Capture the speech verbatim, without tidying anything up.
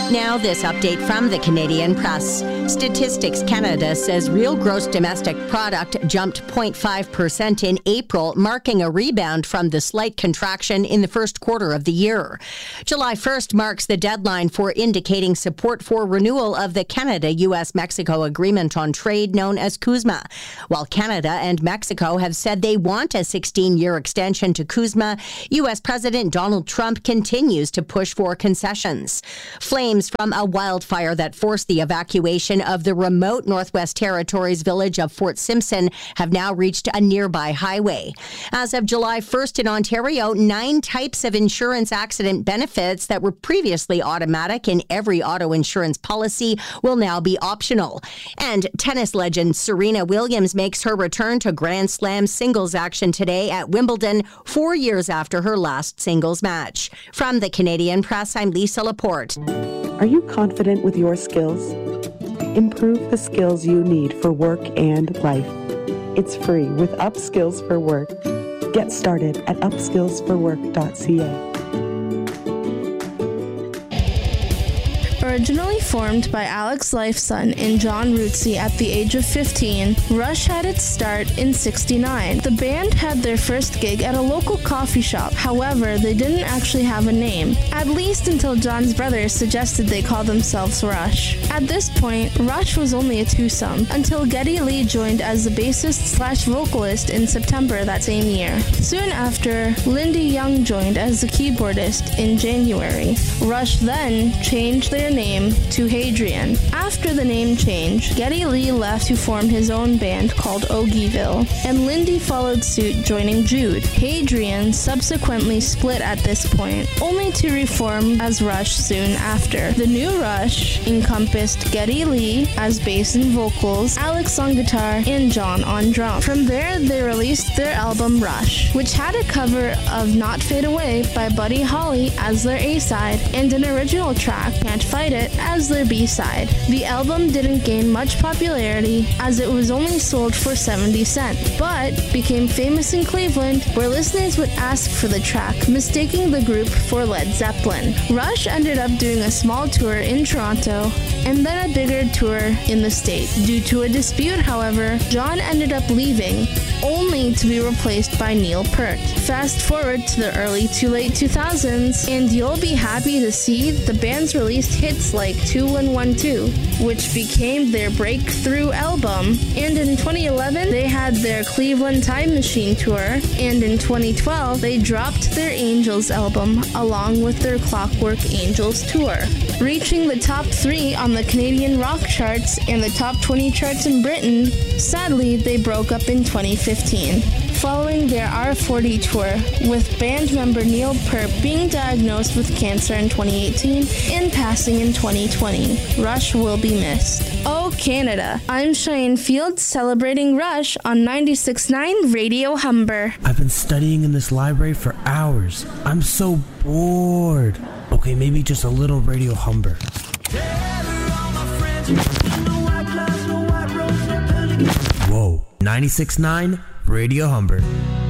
Now, this update from the Canadian Press. Statistics Canada says real gross domestic product jumped zero point five percent in April, marking a rebound from the slight contraction in the first quarter of the year. July first marks the deadline for indicating support for renewal of the Canada-U S Mexico Agreement on Trade, known as CUSMA. While Canada and Mexico have said they want a sixteen-year extension to CUSMA, U S President Donald Trump continues to push for concessions. Flames from a wildfire that forced the evacuation of the remote Northwest Territories village of Fort Simpson have now reached a nearby highway. As of July first in Ontario, nine types of insurance accident benefits that were previously automatic in every auto insurance policy will now be optional. And tennis legend Serena Williams makes her return to Grand Slam singles action today at Wimbledon, four years after her last singles match. From the Canadian Press, I'm Lisa Laporte. Are you confident with your skills? Improve the skills you need for work and life. It's free with Upskills for Work. Get started at upskills for work dot c a. Originally formed by Alex Lifeson and John Rootsey at the age of fifteen, Rush had its start in sixty-nine. The band had their first gig at a local coffee shop. However, they didn't actually have a name, at least until John's brother suggested they call themselves Rush. At this point, Rush was only a twosome, until Geddy Lee joined as the bassist slash vocalist in September that same year. Soon after, Lindy Young joined as the keyboardist in January. Rush then changed their name to Hadrian. After the name change, Geddy Lee left to form his own band called Ogieville, and Lindy followed suit, joining Jude. Hadrian subsequently split at this point, only to reform as Rush soon after. The new Rush encompassed Geddy Lee as bass and vocals, Alex on guitar, and John on drum. From there, they released their album Rush, which had a cover of Not Fade Away by Buddy Holly as their A-side, and an original track, Can't Fight It, as their B-side. The album didn't gain much popularity as it was only sold for seventy cents, but became famous in Cleveland, where listeners would ask for the track, mistaking the group for Led Zeppelin. Rush ended up doing a small tour in Toronto and then a bigger tour in the state. Due to a dispute, however, John ended up leaving, only to be replaced by Neil Peart. Fast forward to the early to late two thousands, and you'll be happy to see the band's released hits like two one one two, which became their breakthrough album, and in twenty eleven they had their Cleveland Time Machine tour, and in twenty twelve they dropped their Angels album along with their Clockwork Angels tour, reaching the top three on the Canadian rock charts and the top twenty charts in Britain. Sadly, they broke up in twenty fifteen. Following their R forty tour, with band member Neil Peart being diagnosed with cancer in twenty eighteen and passing in twenty twenty. Rush will be missed. Oh, Canada. I'm Cheyenne Fields, celebrating Rush on ninety-six point nine Radio Humber. I've been studying in this library for hours. I'm so bored. Okay, maybe just a little Radio Humber. Whoa, ninety-six point nine Radio Humber.